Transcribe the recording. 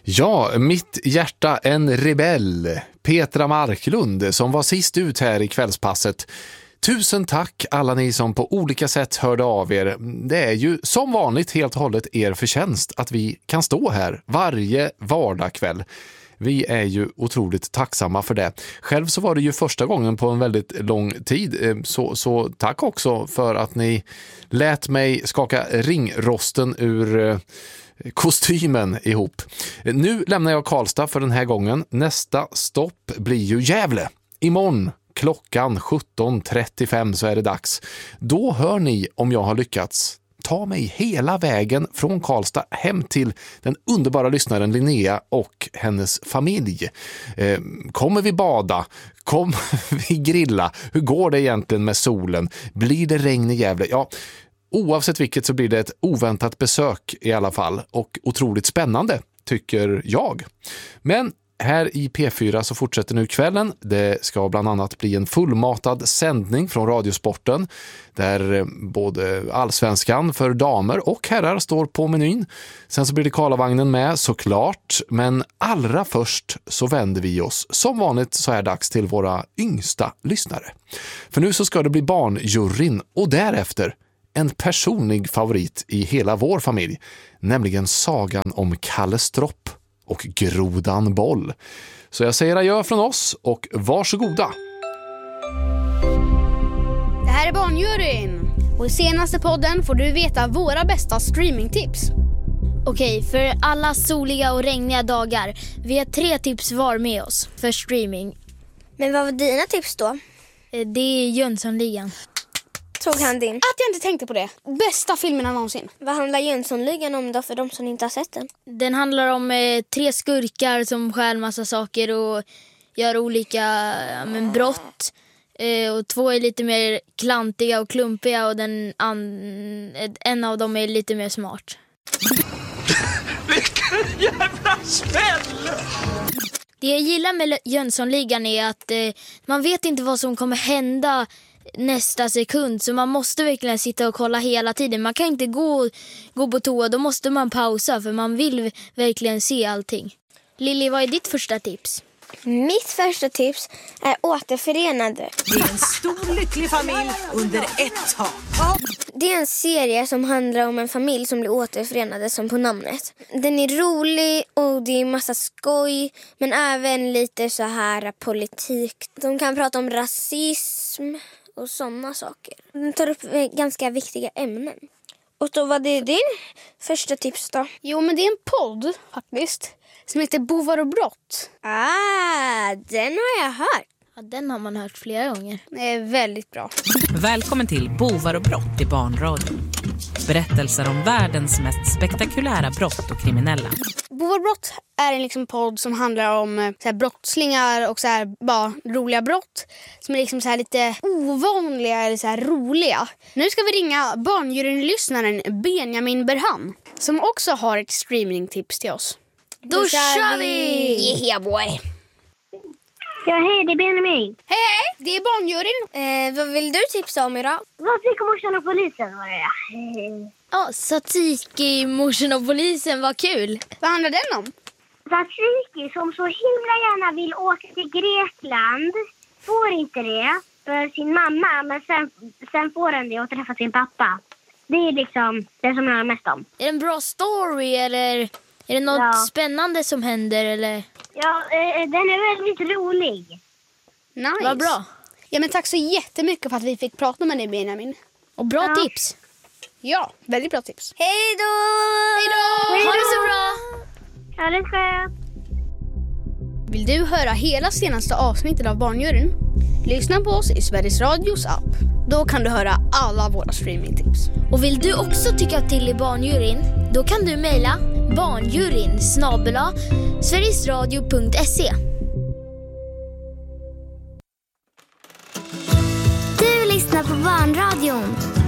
Ja, mitt hjärta en rebell, Petra Marklund, som var sist ut här i kvällspasset. Tusen tack alla ni som på olika sätt hörde av er. Det är ju som vanligt helt och hållet er förtjänst att vi kan stå här varje vardagkväll. Vi är ju otroligt tacksamma för det. Själv så var det ju första gången på en väldigt lång tid. Så tack också för att ni lät mig skaka ringrosten ur kostymen ihop. Nu lämnar jag Karlstad för den här gången. Nästa stopp blir ju Gävle. Imorgon klockan 17.35 så är det dags. Då hör ni om jag har lyckats ta mig hela vägen från Karlstad hem till den underbara lyssnaren Linnea och hennes familj. Kommer vi bada? Kommer vi grilla? Hur går det egentligen med solen? Blir det regn i Gävle? Ja, oavsett vilket så blir det ett oväntat besök i alla fall och otroligt spännande tycker jag. Men här i P4 så fortsätter nu kvällen. Det ska bland annat bli en fullmatad sändning från Radiosporten där både allsvenskan för damer och herrar står på menyn. Sen så blir det Karlavagnen med såklart, men allra först så vänder vi oss som vanligt så här dags till våra yngsta lyssnare. För nu så ska det bli barnjuryn och därefter en personlig favorit i hela vår familj, nämligen sagan om Kalle Stropp och Grodan Boll. Så jag säger adjö från oss och varsågoda. Det här är barnjuryn och i senaste podden får du veta våra bästa streamingtips. Okej, för alla soliga och regniga dagar. Vi har 3 tips var med oss för streaming. Men vad var dina tips då? Det är Jönssonligan. Tog han din? Att jag inte tänkte på det. Bästa filmerna någonsin. Vad handlar Jönssonligan om då för de som inte har sett den? Den handlar om 3 skurkar som stjäl massa saker och gör olika brott. Och 2 är lite mer klantiga och klumpiga och en av dem är lite mer smart. Vilken jävla smäll! Det jag gillar med Jönssonligan är att man vet inte vad som kommer hända nästa sekund, så man måste verkligen sitta och kolla hela tiden. Man kan inte gå på toa, då måste man pausa för man vill verkligen se allting. Lilly, vad är ditt första tips? Mitt första tips är Återförenade. Det är en stor lycklig familj under ett tak. Det är en serie som handlar om en familj som blir återförenade som på namnet. Den är rolig och det är massa skoj, men även lite så här politik. De kan prata om rasism och sådana saker. Den tar upp ganska viktiga ämnen. Och då var det din första tips då? Jo, men det är en podd faktiskt som heter Bovar och brott. Den har jag hört. Ja, den har man hört flera gånger. Det är väldigt bra. Välkommen till Bovar och brott i Barnradio. Berättelser om världens mest spektakulära brott och kriminella. Bovar och brott är en podd som handlar om så här, brottslingar och så här, bara roliga brott som är liksom så här, lite ovanliga eller så här, roliga. Nu ska vi ringa barnjuryn-lyssnaren Benjamin Berhan som också har ett streamingtips till oss. Då kör vi! Yeah boy! Ja, hej, det är Benjamin. Hej, det är barnjuryn. Vad vill du tipsa om idag? Tzatziki, morsan och polisen var det. Ja, Tzatziki, morsan och polisen, var kul. Vad handlar den om? Tzatziki som så himla gärna vill åka till Grekland får inte det för sin mamma, men sen får han det och träffa sin pappa. Det är liksom det som jag har mest om. Är det en bra story eller är det något spännande som händer eller? Ja, den är väldigt rolig. Nice. Vad bra. Ja, men tack så jättemycket för att vi fick prata med dig, Benjamin. Och bra tips. Ja, väldigt bra tips. Hej då! Hej då! Ha det så bra! Ja, det ska jag. Vill du höra hela senaste avsnittet av Barnjuryn? Lyssna på oss i Sveriges Radios app. Då kan du höra alla våra streamingtips. Och vill du också tycka till i Barnjuryn? Då kan du mejla barnjuryn@sverigesradio.se. Du lyssnar på Barnradion.